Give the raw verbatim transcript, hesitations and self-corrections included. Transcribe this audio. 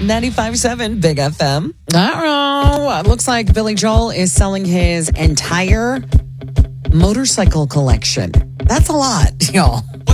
ninety-five seven Big F M. Uh-oh. It looks like Billy Joel is selling his entire motorcycle collection. That's a lot, y'all.